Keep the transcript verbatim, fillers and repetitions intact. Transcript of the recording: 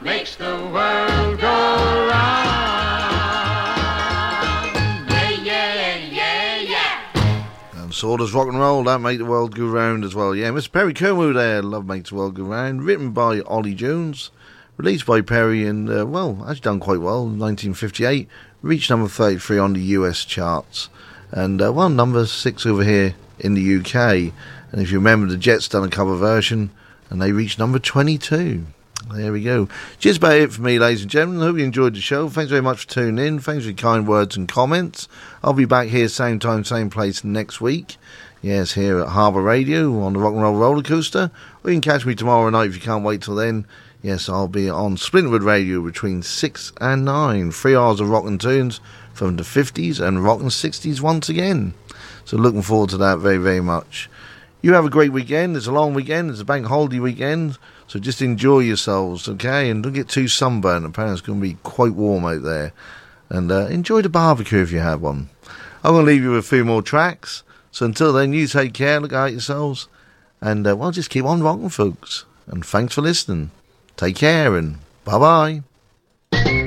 makes the world go round. So does rock and roll, that make the world go round as well. Yeah, Mister Perry Como there, Love Makes the World Go Round, written by Ollie Jones, released by Perry and, uh, well, actually done quite well in nineteen fifty-eight, reached number thirty-three on the U S charts, and, uh, well, number six over here in the U K. And if you remember, the Jets done a cover version, and they reached number twenty-two. There we go. Just about it for me, ladies and gentlemen. I hope you enjoyed the show. Thanks very much for tuning in. Thanks for your kind words and comments. I'll be back here same time, same place next week. Yes, here at Harbour Radio on the Rock and Roll Roller Coaster. Or you can catch me tomorrow night if you can't wait till then. Yes, I'll be on Splinterwood Radio between six and nine. Three hours of rock and tunes from the fifties and rock and sixties once again. So looking forward to that very, very much. You have a great weekend. It's a long weekend. It's a bank holiday weekend. So just enjoy yourselves, okay? And don't get too sunburned. Apparently it's going to be quite warm out there. And uh, enjoy the barbecue if you have one. I'm going to leave you with a few more tracks. So until then, you take care, look out yourselves. And, uh, well, just keep on rocking, folks. And thanks for listening. Take care and bye-bye.